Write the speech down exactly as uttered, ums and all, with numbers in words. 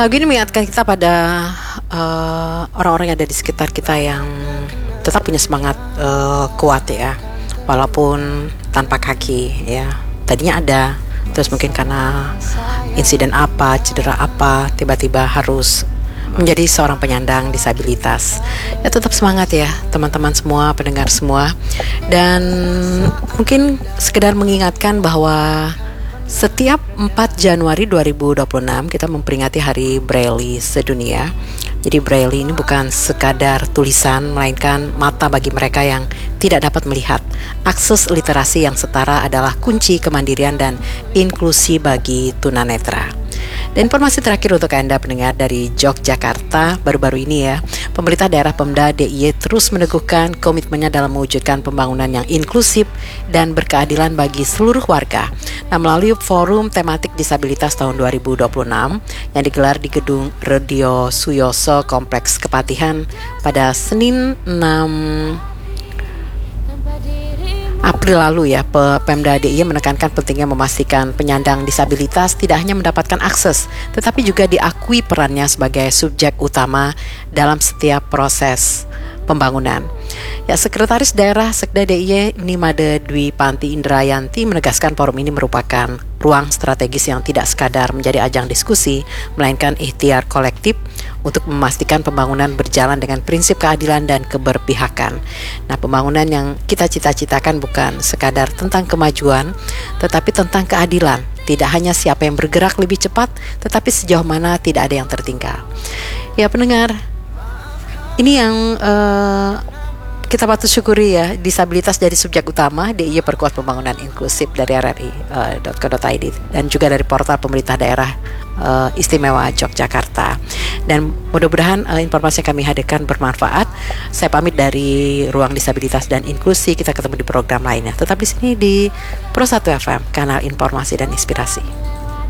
Lagu ini mengingatkan kita pada uh, orang-orang yang ada di sekitar kita yang tetap punya semangat uh, kuat ya, walaupun tanpa kaki ya. Tadinya ada, terus mungkin karena insiden apa, cedera apa, tiba-tiba harus menjadi seorang penyandang disabilitas. Ya tetap semangat ya teman-teman semua, pendengar semua. Dan mungkin sekedar mengingatkan bahwa setiap empat Januari dua ribu dua puluh enam kita memperingati Hari Braille sedunia. Jadi Braille ini bukan sekadar tulisan, melainkan mata bagi mereka yang tidak dapat melihat. Akses literasi yang setara adalah kunci kemandirian dan inklusi bagi tunanetra. Dan informasi terakhir untuk Anda pendengar dari Yogyakarta baru-baru ini ya, pemerintah daerah Pemda D I Y terus meneguhkan komitmennya dalam mewujudkan pembangunan yang inklusif dan berkeadilan bagi seluruh warga. Nah, melalui forum tematik disabilitas tahun dua ribu dua puluh enam yang digelar di Gedung Radio Suyoso Kompleks Kepatihan pada Senin enam April lalu ya, Pemda D I Y menekankan pentingnya memastikan penyandang disabilitas tidak hanya mendapatkan akses, tetapi juga diakui perannya sebagai subjek utama dalam setiap proses pembangunan. Ya, Sekretaris Daerah Sekda D I Y Nimade Dwi Panti Indrayanti menegaskan forum ini merupakan ruang strategis yang tidak sekadar menjadi ajang diskusi, melainkan ikhtiar kolektif untuk memastikan pembangunan berjalan dengan prinsip keadilan dan keberpihakan. Nah, pembangunan yang kita cita-citakan bukan sekadar tentang kemajuan, tetapi tentang keadilan. Tidak hanya siapa yang bergerak lebih cepat, tetapi sejauh mana tidak ada yang tertinggal. Ya pendengar, ini yang uh, kita patut syukuri ya, disabilitas jadi subjek utama. D I Y perkuat pembangunan inklusif dari r r i dot co dot i d dan juga dari portal pemerintah daerah uh, istimewa Yogyakarta. Dan mudah-mudahan uh, informasi yang kami hadirkan bermanfaat. Saya pamit dari Ruang Disabilitas dan Inklusi. Kita ketemu di program lainnya. Tetap di sini di Pro satu F M, kanal informasi dan inspirasi.